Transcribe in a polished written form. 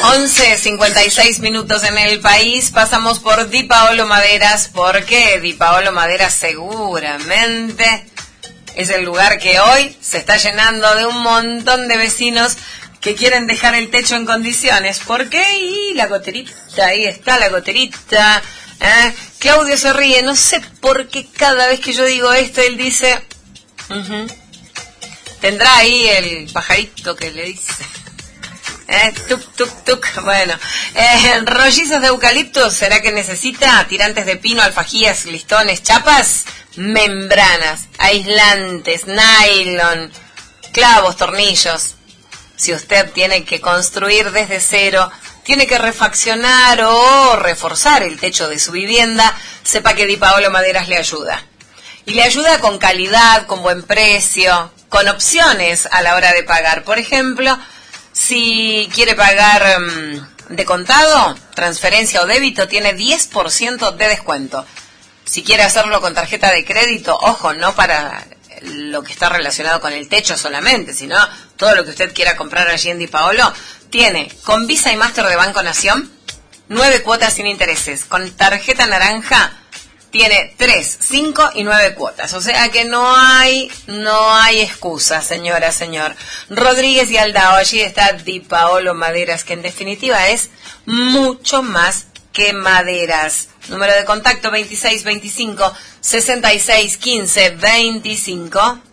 11:56 en el país. Pasamos por Di Paolo Maderas, porque Di Paolo Maderas seguramente es el lugar que hoy se está llenando de un montón de vecinos que quieren dejar el techo en condiciones. ¿Por qué? Y la goterita, ahí está la goterita. Claudio se ríe, no sé por qué cada vez que yo digo esto él dice... Tendrá ahí el pajarito que le dice... Tuk, tuk, tuk. Bueno, rollizos de eucalipto, ¿será que necesita? Tirantes de pino, alfajías, listones, chapas, membranas, aislantes, nylon, clavos, tornillos. Si usted tiene que construir desde cero, tiene que refaccionar o reforzar el techo de su vivienda, sepa que Di Paolo Maderas le ayuda. Y le ayuda con calidad, con buen precio, con opciones a la hora de pagar. Por ejemplo, si quiere pagar de contado, transferencia o débito, tiene 10% de descuento. Si quiere hacerlo con tarjeta de crédito, ojo, no para lo que está relacionado con el techo solamente, sino todo lo que usted quiera comprar allí en Di Paolo, tiene con Visa y Master de Banco Nación 9 cuotas sin intereses. Con tarjeta naranja tiene 3, 5 y 9 cuotas. O sea que no hay excusa, señora, señor. Rodríguez y Aldao, allí está Di Paolo Maderas, que en definitiva es mucho más que maderas. Número de contacto 2625 66 15 25.